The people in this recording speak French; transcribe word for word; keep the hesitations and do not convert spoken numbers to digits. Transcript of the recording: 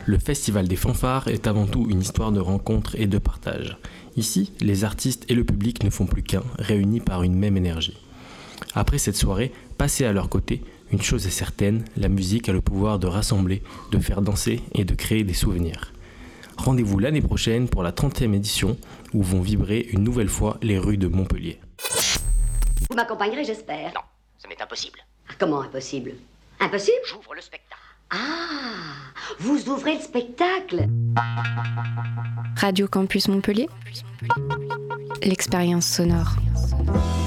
Le Festival des Fanfares est avant tout une histoire de rencontres et de partage. Ici, les artistes et le public ne font plus qu'un, réunis par une même énergie. Après cette soirée, passée à leur côté, une chose est certaine, la musique a le pouvoir de rassembler, de faire danser et de créer des souvenirs. Rendez-vous l'année prochaine pour la trentième édition, où vont vibrer une nouvelle fois les rues de Montpellier. Vous m'accompagnerez, j'espère. Non, ça m'est impossible. Ah, comment impossible? Impossible? J'ouvre le spectacle. Ah, vous ouvrez le spectacle. Radio Campus Montpellier, l'expérience sonore.